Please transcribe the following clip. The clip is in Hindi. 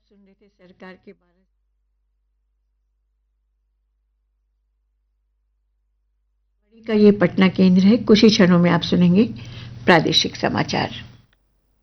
सुन रहे थे सरकार के बारे का ये पटना केंद्र है। कुछ ही क्षणों में आप सुनेंगे प्रादेशिक समाचार।